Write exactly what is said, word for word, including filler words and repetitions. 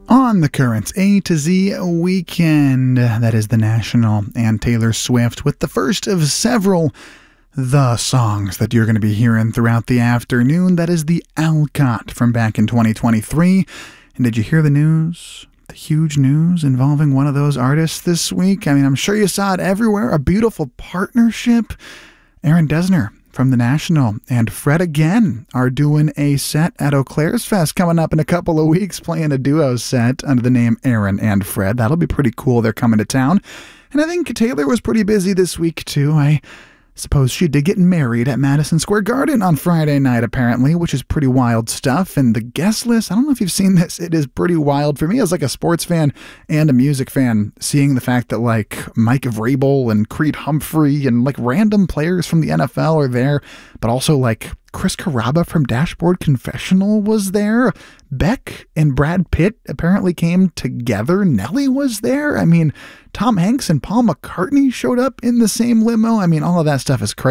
On the Currents A to Z weekend, that is The National and Taylor Swift with the first of several The songs that you're going to be hearing throughout the afternoon. That is the Alcott from back in twenty twenty-three. And did you hear the news? The huge news involving one of those artists this week? I mean, I'm sure you saw it everywhere. A beautiful partnership. Aaron Dessner from The National and Fred again are doing a set at Eau Claire's Fest coming up in a couple of weeks, playing a duo set under the name Aaron and Fred. That'll be pretty cool. They're coming to town. And I think Taylor was pretty busy this week, too. I suppose she did get married at Madison Square Garden on Friday night, apparently, which is pretty wild stuff. And the guest list, I don't know if you've seen this, it is pretty wild. For me, as like a sports fan and a music fan, seeing the fact that like Mike Vrabel and Creed Humphrey and like random players from the N F L are there, but also like Chris Carrabba from Dashboard Confessional was there. Beck and Brad Pitt apparently came together. Nelly was there. I mean, Tom Hanks and Paul McCartney showed up in the same limo. I mean, all of that stuff is crazy.